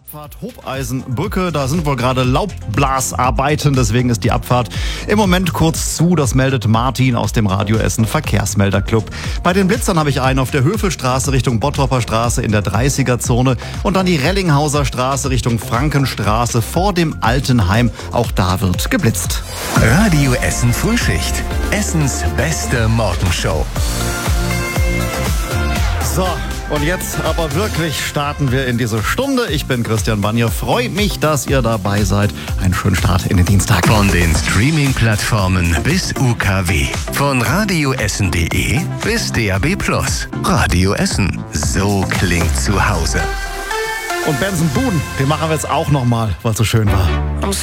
Abfahrt Hobeisenbrücke, da sind wohl gerade Laubblasarbeiten, deswegen ist die Abfahrt im Moment kurz zu. Das meldet Martin aus dem Radio Essen Verkehrsmelderclub. Bei den Blitzern habe ich einen auf der Höfelstraße Richtung Bottropper Straße in der 30er-Zone und dann die Rellinghauser Straße Richtung Frankenstraße vor dem Altenheim. Auch da wird geblitzt. Radio Essen Frühschicht. Essens beste Morgenshow. So, und jetzt aber wirklich starten wir in diese Stunde. Ich bin Christian Bannier. Freut mich, dass ihr dabei seid. Einen schönen Start in den Dienstag. Von den Streaming-Plattformen bis UKW. Von radioessen.de bis DAB+. Radio Essen. So klingt zu Hause. Und Benson Boone, den machen wir jetzt auch nochmal, weil es so schön war.